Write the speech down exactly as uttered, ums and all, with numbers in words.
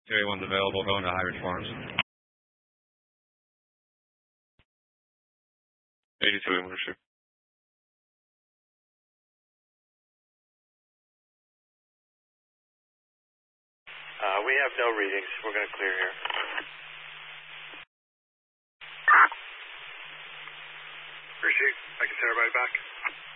Area one's available, going to High Ridge Farms. eighty-two English. Uh, we have no readings. We're going to clear here. Appreciate. I can send everybody back.